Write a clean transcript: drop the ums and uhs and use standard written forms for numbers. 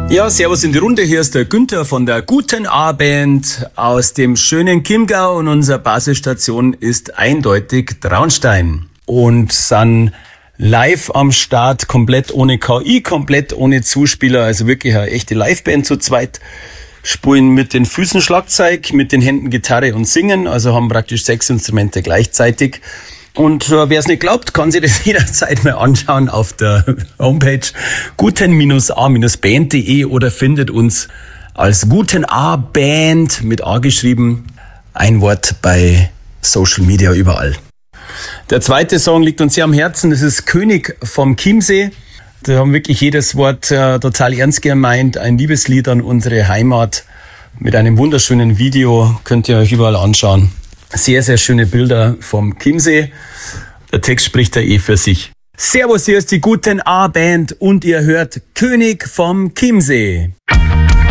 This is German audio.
Ja, servus in die Runde. Hier ist der Günther von der Guten A-Band aus dem schönen Chiemgau und unsere Basisstation ist eindeutig Traunstein. Und sind live am Start, komplett ohne KI, komplett ohne Zuspieler, also wirklich eine echte Liveband zu zweit. Spielen mit den Füßen Schlagzeug, mit den Händen Gitarre und singen, also haben praktisch 6 Instrumente gleichzeitig. Und wer es nicht glaubt, kann sich das jederzeit mal anschauen auf der Homepage guten-a-band.de oder findet uns als Guten A-Band mit A geschrieben, ein Wort bei Social Media überall. Der zweite Song liegt uns sehr am Herzen, das ist König vom Chiemsee. Da haben wirklich jedes Wort total ernst gemeint, ein Liebeslied an unsere Heimat mit einem wunderschönen Video, könnt ihr euch überall anschauen. Sehr, sehr schöne Bilder vom Chiemsee. Der Text spricht da für sich. Servus, hier ist die Guten A-Band und ihr hört König vom Chiemsee.